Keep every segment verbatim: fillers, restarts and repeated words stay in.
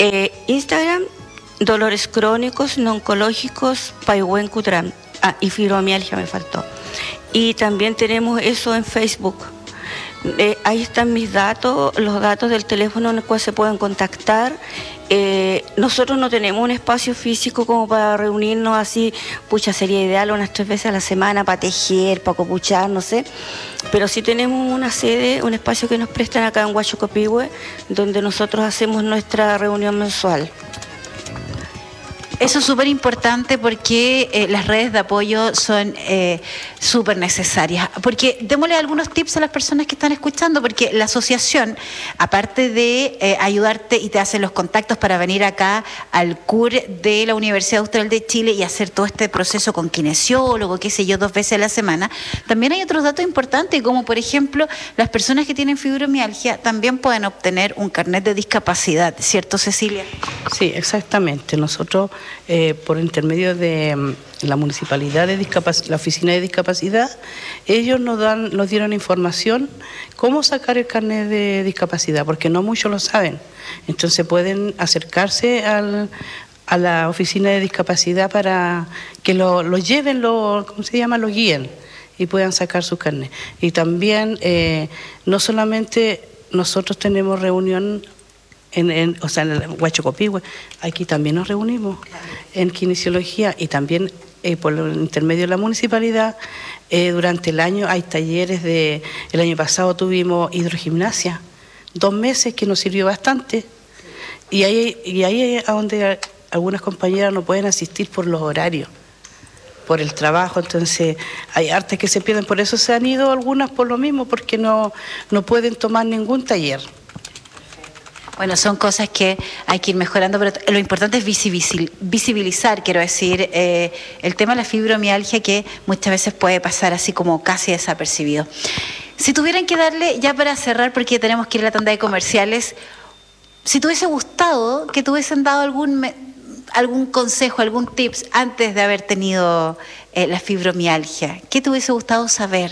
Eh, Instagram, dolores crónicos, no oncológicos, Paiwen Cutran. Ah, y fibromialgia me faltó. Y también tenemos eso en Facebook. Eh, ahí están mis datos, los datos del teléfono en el cual se pueden contactar. Eh, nosotros no tenemos un espacio físico como para reunirnos así, pucha, sería ideal unas tres veces a la semana para tejer, para copuchar, no sé. Pero sí tenemos una sede, un espacio que nos prestan acá en Huachocopihue, donde nosotros hacemos nuestra reunión mensual. Eso es súper importante porque eh, las redes de apoyo son eh, súper necesarias. Porque démosle algunos tips a las personas que están escuchando, porque la asociación, aparte de eh, ayudarte y te hace los contactos para venir acá al C U R de la Universidad Austral de Chile y hacer todo este proceso con kinesiólogo, qué sé yo, dos veces a la semana, también hay otros datos importantes, como por ejemplo, las personas que tienen fibromialgia también pueden obtener un carnet de discapacidad, ¿cierto, Cecilia? Sí, exactamente. Nosotros, eh, por intermedio de um, la Municipalidad de Discapacidad, la Oficina de Discapacidad, ellos nos dan, nos dieron información cómo sacar el carnet de discapacidad, porque no muchos lo saben. Entonces pueden acercarse al, a la Oficina de Discapacidad para que lo, lo lleven, lo, ¿cómo se llama? Lo guíen y puedan sacar su carnet. Y también, eh, no solamente nosotros tenemos reunión En, en, o sea, en el Huachocopihue, aquí también nos reunimos en kinesiología y también eh, por el intermedio de la municipalidad, eh, durante el año hay talleres de, el año pasado tuvimos hidrogimnasia, dos meses que nos sirvió bastante, y ahí, y ahí es a donde algunas compañeras no pueden asistir por los horarios, por el trabajo, entonces hay artes que se pierden, por eso se han ido algunas por lo mismo, porque no, no pueden tomar ningún taller. Bueno, son cosas que hay que ir mejorando, pero lo importante es visibilizar, quiero decir, eh, el tema de la fibromialgia, que muchas veces puede pasar así como casi desapercibido. Si tuvieran que darle, ya para cerrar, porque tenemos que ir a la tanda de comerciales, si te hubiese gustado que te hubiesen dado algún, algún consejo, algún tips antes de haber tenido eh, la fibromialgia, ¿qué te hubiese gustado saber?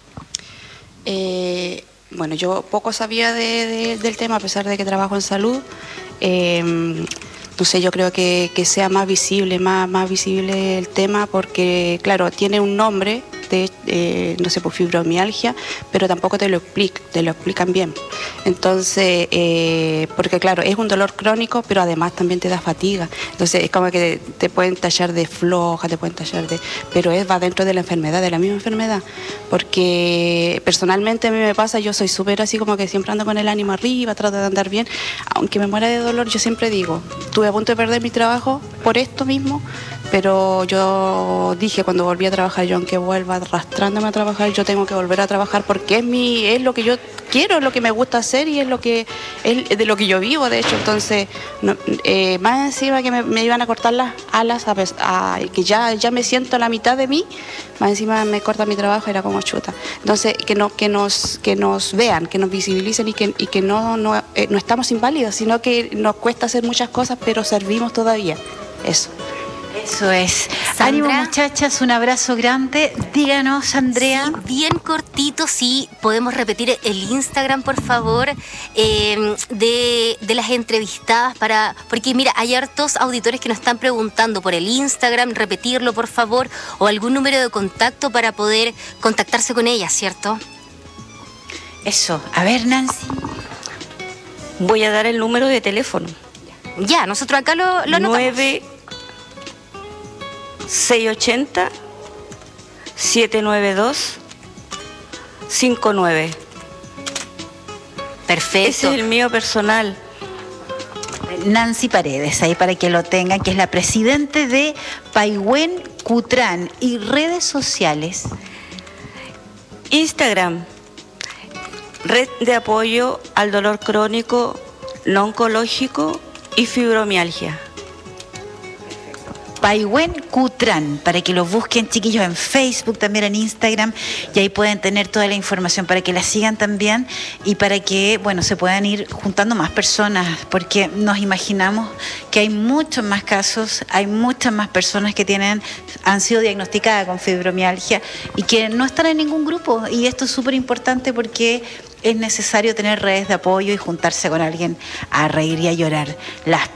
Eh... Bueno, yo poco sabía de, de, del tema, a pesar de que trabajo en salud. Eh, no sé, yo creo que, que sea más visible, más, más visible el tema, porque, claro, tiene un nombre, de, eh, no sé, por fibromialgia, pero tampoco te lo explican, te lo explican bien. Entonces, eh, porque claro, es un dolor crónico, pero además también te da fatiga. Entonces, es como que te pueden tallar de floja, te pueden tallar de... Pero es, va dentro de la enfermedad, de la misma enfermedad. Porque personalmente a mí me pasa, yo soy súper así como que siempre ando con el ánimo arriba, trato de andar bien. Aunque me muera de dolor, yo siempre digo, estuve a punto de perder mi trabajo por esto mismo, pero yo dije cuando volví a trabajar, yo aunque vuelva arrastrándome a trabajar, yo tengo que volver a trabajar porque es mi, es lo que yo quiero, es lo que me gusta hacer y es lo que es de lo que yo vivo, de hecho. Entonces, no, eh, más encima que me, me iban a cortar las alas, a, a, que ya, ya me siento a la mitad de mí, más encima me corta mi trabajo, era como chuta. Entonces, que, no, que, nos, que nos vean, que nos visibilicen y que, y que no, no, eh, no estamos inválidos, sino que nos cuesta hacer muchas cosas, pero servimos todavía. Eso. Eso es. Sandra, ánimo, muchachas, un abrazo grande. Díganos, Andrea. Sí, bien cortito, sí, podemos repetir el Instagram, por favor, eh, de, de las entrevistadas, para porque mira, hay hartos auditores que nos están preguntando por el Instagram, repetirlo, por favor, o algún número de contacto para poder contactarse con ellas, ¿cierto? Eso. A ver, Nancy. Voy a dar el número de teléfono. Ya, nosotros acá lo, lo anotamos. nueve seis ochenta siete nueve dos cinco nueve. Perfecto. Ese es el mío personal. Nancy Paredes, ahí para que lo tengan, que es la presidente de Paiwen Cutran. Y redes sociales. Instagram, red de apoyo al dolor crónico, no oncológico y fibromialgia. Paiwen Cutran, para que los busquen, chiquillos, en Facebook, también en Instagram, y ahí pueden tener toda la información para que la sigan también y para que, bueno, se puedan ir juntando más personas, porque nos imaginamos que hay muchos más casos, hay muchas más personas que tienen, han sido diagnosticadas con fibromialgia y que no están en ningún grupo, y esto es súper importante porque es necesario tener redes de apoyo y juntarse con alguien a reír y a llorar. Las